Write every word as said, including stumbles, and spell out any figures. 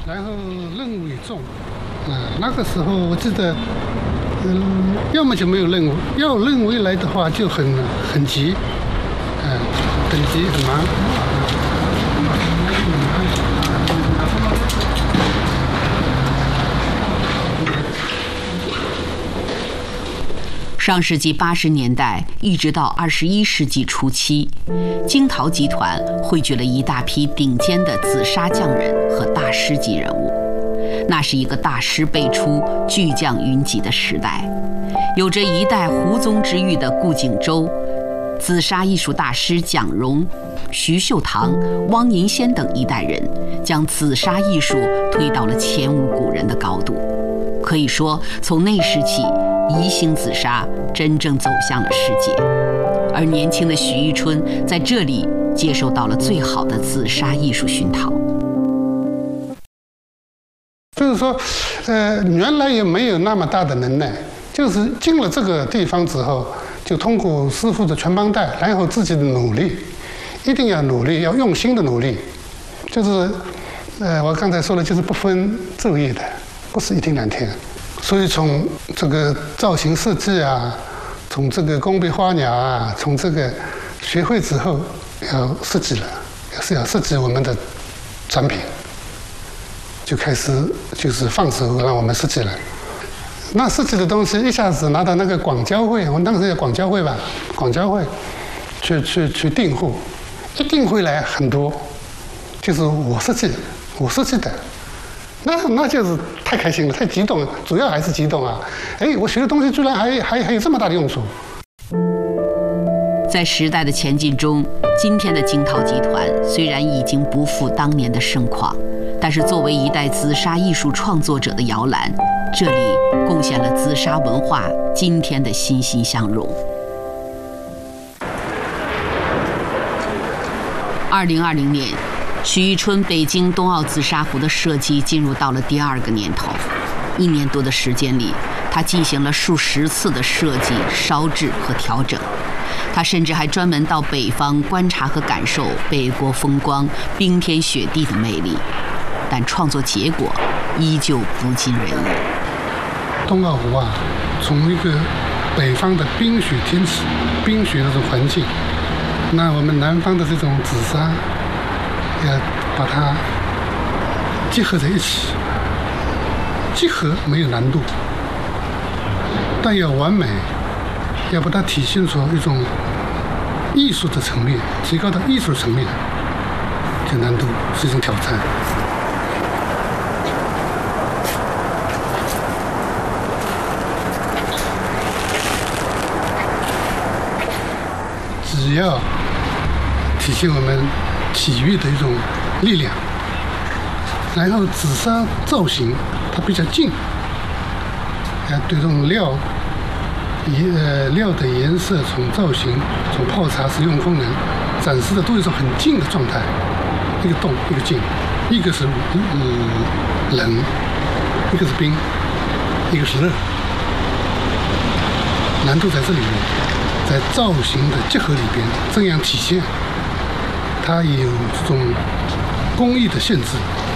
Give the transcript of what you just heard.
然后任务也重，啊，那个时候我记得，嗯，要么就没有任务，要有任务一来的话就很很急，嗯、啊，很急很忙。 上世纪八十年代一直到二十一世纪初期，京陶集团汇聚了一大批顶尖的紫砂匠人和大师级人物。那是一个大师辈出、巨匠云集的时代，有着一代胡宗之誉的顾景舟、紫砂艺术大师蒋荣、徐秀堂、汪银仙等一代人，将紫砂艺术推到了前无古人的高度。可以说，从那时起，宜兴紫砂真正走向了世界，而年轻的许玉春在这里接受到了最好的紫砂艺术熏陶。 就是说，呃，原来也没有那么大的能耐，就是进了这个地方之后，就通过师傅的全帮带，然后自己的努力，一定要努力，要用心的努力，就是，呃，我刚才说了，就是不分昼夜的，不是一天两天。所以从这个造型设计啊，从这个工笔花鸟啊，从这个学会之后，要设计了，也是要设计我们的产品，就开始就是放手让我们设计了。那设计的东西一下子拿到那个广交会，我们当时叫广交会吧，广交会去去去订货，一订回来很多，就是我设计的，我设计的。那那就是太开心了，太激动了，主要还是激动啊！哎，我学的东西居然还还还有这么大的用处。 在时代的前进中，今天的京陶集团虽然已经不复当年的盛况，但是作为一代紫砂艺术创作者的摇篮，这里贡献了紫砂文化今天的欣欣向荣。二零二零年。许玉春北京冬奥紫砂壶的设计进入到了第二个年头，一年多的时间里，他进行了数十次的设计、烧制和调整。他甚至还专门到北方观察和感受北国风光、冰天雪地的魅力，但创作结果依旧不尽人意。 冬奥壶啊，从一个北方的冰雪天气、冰雪的这种环境，那我们南方的这种紫砂。要把它结合在一起，结合没有难度，但要完美，要把它体现出一种艺术的层面，提高到艺术层面，这难度是一种挑战。只要体现我们体育的一种力量，然后紫砂造型它比较静，呃，对这种料颜呃料的颜色，从造型，从泡茶使用功能，展示的都是一种很静的状态，一个动一个静，一个是嗯冷，一个是冰，一个是热，难度在这里面，在造型的结合里边这样体现。它有这种工艺的限制，